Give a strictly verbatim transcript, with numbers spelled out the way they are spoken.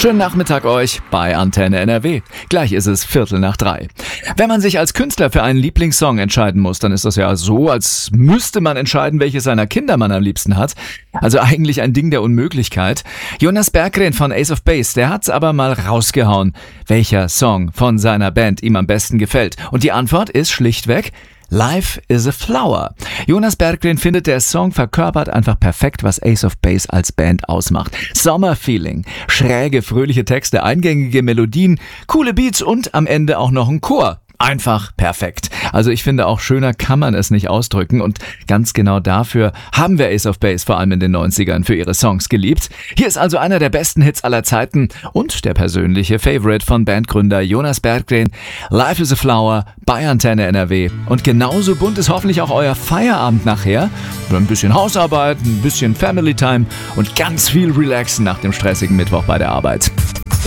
Schönen Nachmittag euch bei Antenne N R W. Gleich ist es Viertel nach drei. Wenn man sich als Künstler für einen Lieblingssong entscheiden muss, dann ist das ja so, als müsste man entscheiden, welches seiner Kinder man am liebsten hat. Also eigentlich ein Ding der Unmöglichkeit. Jonas Berggren von Ace of Base, der hat's aber mal rausgehauen, welcher Song von seiner Band ihm am besten gefällt. Und die Antwort ist schlichtweg Life is a Flower. Jonas Berggren findet, der Song verkörpert einfach perfekt, was Ace of Base als Band ausmacht. Sommerfeeling, schräge, fröhliche Texte, eingängige Melodien, coole Beats und am Ende auch noch ein Chor. Einfach perfekt. Also ich finde, auch schöner kann man es nicht ausdrücken und ganz genau dafür haben wir Ace of Base vor allem in den neunzigern für ihre Songs geliebt. Hier ist also einer der besten Hits aller Zeiten und der persönliche Favorite von Bandgründer Jonas Berggren. Life is a Flower bei Antenne N R W. Und genauso bunt ist hoffentlich auch euer Feierabend nachher. Ein bisschen Hausarbeit, ein bisschen Family Time und ganz viel Relaxen nach dem stressigen Mittwoch bei der Arbeit.